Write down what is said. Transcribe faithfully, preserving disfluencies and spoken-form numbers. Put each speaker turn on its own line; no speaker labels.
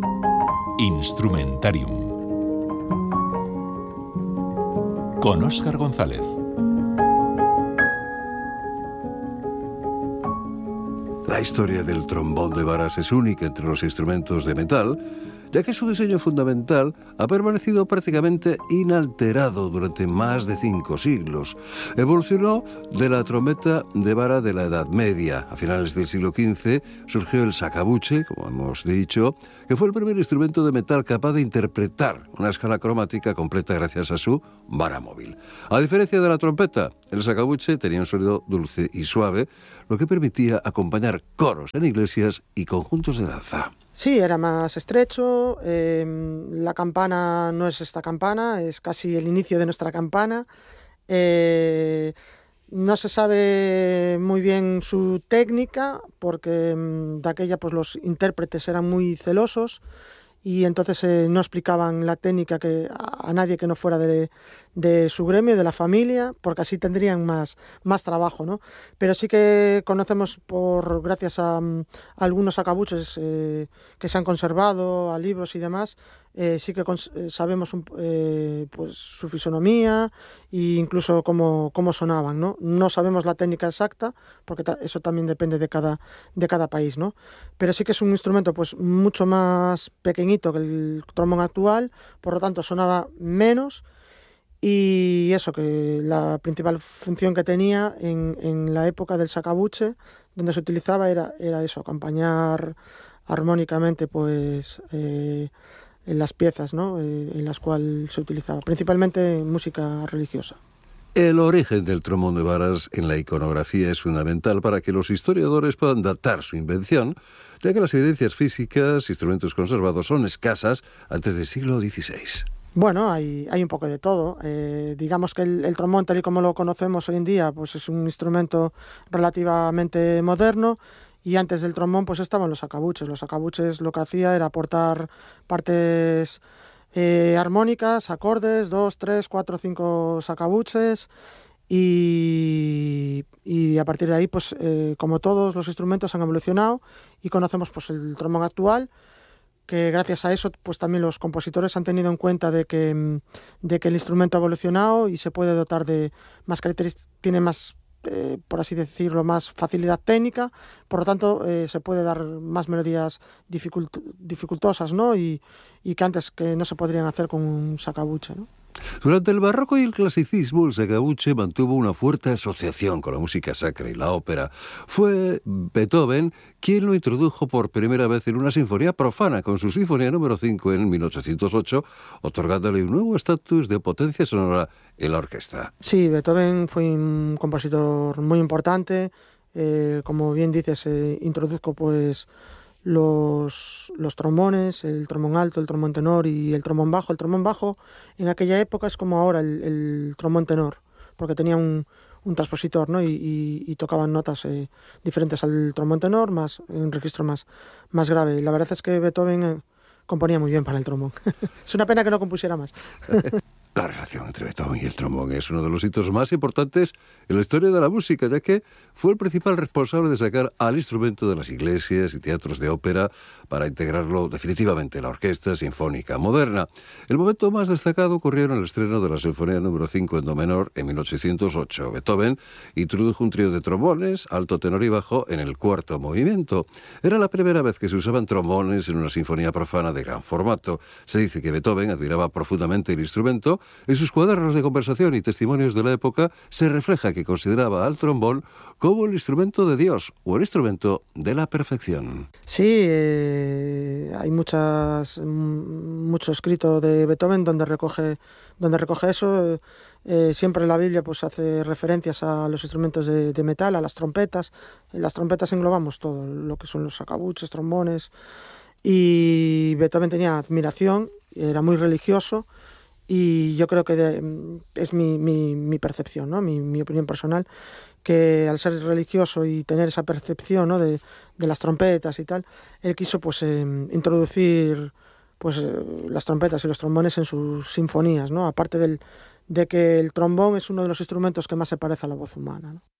Instrumentarium con Óscar González.
La historia del trombón de varas es única entre los instrumentos de metal, ya que su diseño fundamental ha permanecido prácticamente inalterado durante más de cinco siglos. Evolucionó de la trompeta de vara de la Edad Media. A finales del siglo quince surgió el sacabuche, como hemos dicho, que fue el primer instrumento de metal capaz de interpretar una escala cromática completa gracias a su vara móvil. A diferencia de la trompeta, el sacabuche tenía un sonido dulce y suave, lo que permitía acompañar coros en iglesias y conjuntos de danza.
Sí, era más estrecho, eh, la campana no es esta campana, es casi el inicio de nuestra campana. Eh, no se sabe muy bien su técnica porque de aquella pues los intérpretes eran muy celosos y entonces eh, no explicaban la técnica que, a, a nadie que no fuera de, de su gremio, de la familia, porque así tendrían más, más trabajo, ¿no? Pero sí que conocemos, por gracias a, a algunos sacabuches eh, que se han conservado, a libros y demás, eh, sí que cons- sabemos un, eh, pues su fisonomía e incluso cómo, cómo sonaban, ¿no? No sabemos la técnica exacta, porque ta- eso también depende de cada, de cada país, ¿no? Pero sí que es un instrumento pues mucho más pequeñito que el trombón actual, por lo tanto sonaba menos. Y eso, que la principal función que tenía en, en la época del sacabuche, donde se utilizaba, era, era eso, acompañar armónicamente pues eh, en las piezas, ¿no? eh, en las cuales se utilizaba, principalmente en música religiosa.
El origen del trombón de varas en la iconografía es fundamental para que los historiadores puedan datar su invención, ya que las evidencias físicas, instrumentos conservados, son escasas antes del siglo dieciséis.
Bueno, hay, hay un poco de todo. Eh, digamos que el, el trombón, tal y como lo conocemos hoy en día, pues es un instrumento relativamente moderno, y antes del trombón pues estaban los sacabuches. Los sacabuches lo que hacía era aportar partes eh, armónicas, acordes, dos, tres, cuatro, cinco sacabuches, y, y a partir de ahí, pues eh, como todos los instrumentos han evolucionado y conocemos pues el trombón actual, que gracias a eso pues también los compositores han tenido en cuenta de que, de que el instrumento ha evolucionado y se puede dotar de más características, tiene más, eh, por así decirlo, más facilidad técnica, por lo tanto eh, se puede dar más melodías dificult- dificultosas, ¿no? Y, y que antes que no se podrían hacer con un sacabuche, ¿no?
Durante el barroco y el clasicismo, el sacabuche mantuvo una fuerte asociación con la música sacra y la ópera. Fue Beethoven quien lo introdujo por primera vez en una sinfonía profana, con su sinfonía número cinco en mil ochocientos ocho, otorgándole un nuevo estatus de potencia sonora en la orquesta.
Sí, Beethoven fue un compositor muy importante. Eh, como bien dices, eh, introdujo pues los, los trombones, el trombón alto, el trombón tenor y el trombón bajo. El trombón bajo en aquella época es como ahora el, el trombón tenor, porque tenía un, un transpositor, ¿no? y, y, y tocaban notas eh, diferentes al trombón tenor, más un registro más, más grave. Y la verdad es que Beethoven eh, componía muy bien para el trombón. Es una pena que no compusiera más.
La relación entre Beethoven y el trombón es uno de los hitos más importantes en la historia de la música, ya que fue el principal responsable de sacar al instrumento de las iglesias y teatros de ópera para integrarlo definitivamente en la orquesta sinfónica moderna. El momento más destacado ocurrió en el estreno de la Sinfonía número cinco en do menor en mil ochocientos ocho. Beethoven introdujo un trío de trombones, alto, tenor y bajo, en el cuarto movimiento. Era la primera vez que se usaban trombones en una sinfonía profana de gran formato. Se dice que Beethoven admiraba profundamente el instrumento. En sus cuadernos de conversación y testimonios de la época se refleja que consideraba al trombón como el instrumento de Dios o el instrumento de la perfección.
Sí, eh, hay muchas, mucho escrito de Beethoven donde recoge, donde recoge eso. Eh, siempre la Biblia pues hace referencias a los instrumentos de, de metal, a las trompetas. En las trompetas englobamos todo lo que son los sacabuches, trombones. Y Beethoven tenía admiración, era muy religioso. Y yo creo que de, es mi, mi, mi percepción, ¿no? mi, mi opinión personal, que al ser religioso y tener esa percepción, ¿no? de, de las trompetas y tal, él quiso pues eh, introducir pues eh, las trompetas y los trombones en sus sinfonías, ¿no? Aparte del, de que el trombón es uno de los instrumentos que más se parece a la voz humana, ¿no?